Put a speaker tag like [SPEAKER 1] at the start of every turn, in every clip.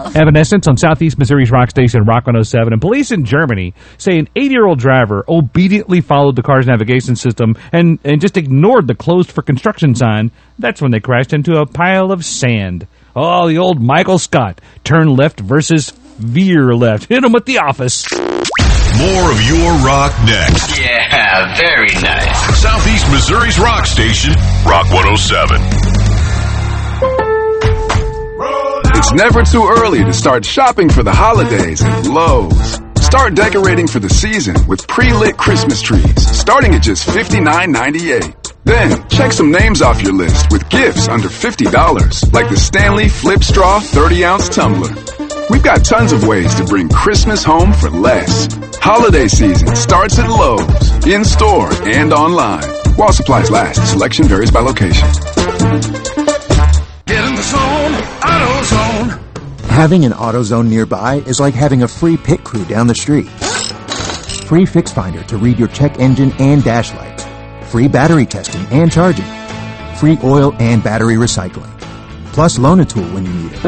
[SPEAKER 1] Evanescence on Southeast Missouri's rock station, Rock 107. And police in Germany say an 80-year-old driver obediently followed the car's navigation system and just ignored the closed for construction sign. That's when they crashed into a pile of sand. Oh, the old Michael Scott. Turn left versus veer left. Hit him with The Office.
[SPEAKER 2] More of your rock next.
[SPEAKER 3] Yeah, very nice.
[SPEAKER 2] Southeast Missouri's rock station, Rock 107.
[SPEAKER 4] It's never too early to start shopping for the holidays at Lowe's. Start decorating for the season with pre-lit Christmas trees, starting at just $59.98. Then, check some names off your list with gifts under $50, like the Stanley Flip Straw 30-ounce tumbler. We've got tons of ways to bring Christmas home for less. Holiday season starts at Lowe's, in-store and online. While supplies last, selection varies by location.
[SPEAKER 5] Get in the zone, AutoZone.
[SPEAKER 6] Having an AutoZone nearby is like having a free pit crew down the street. Free Fix Finder to read your check engine and dash lights. Free battery testing and charging. Free oil and battery recycling. Plus Loan-A-Tool when you need it.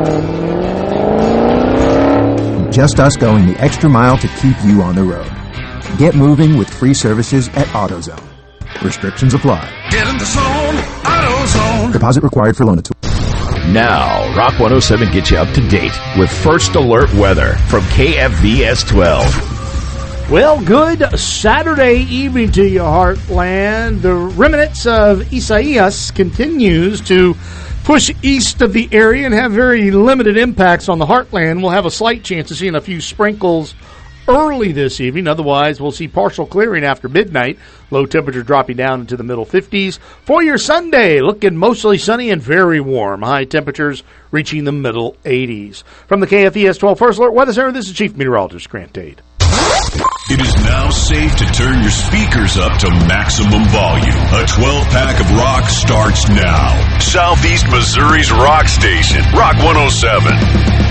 [SPEAKER 6] Just us going the extra mile to keep you on the road. Get moving with free services at AutoZone. Restrictions apply.
[SPEAKER 5] Get in the zone, AutoZone.
[SPEAKER 6] Deposit required for Loan-A-Tool.
[SPEAKER 7] Now, Rock 107 gets you up to date with First Alert Weather from KFVS 12.
[SPEAKER 8] Well, good Saturday evening to you, Heartland. The remnants of Isaias continues to push east of the area and have very limited impacts on the Heartland. We'll have a slight chance of seeing a few sprinkles early this evening. Otherwise, we'll see partial clearing after midnight. Low temperature dropping down into the middle 50s. For your Sunday, looking mostly sunny and very warm. High temperatures reaching the middle 80s. From the KFVS 12 First Alert Weather Center, this is Chief Meteorologist Grant Dade.
[SPEAKER 2] It is now safe to turn your speakers up to maximum volume. A 12-pack of rock starts now. Southeast Missouri's rock station, Rock 107.